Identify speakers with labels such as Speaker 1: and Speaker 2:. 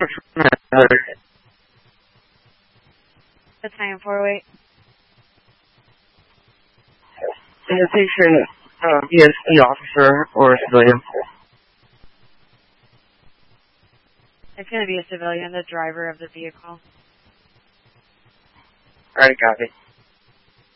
Speaker 1: That's 948.
Speaker 2: And the patient is an officer or a civilian.
Speaker 1: It's going to be a civilian, the driver of the vehicle.
Speaker 2: Alright, copy.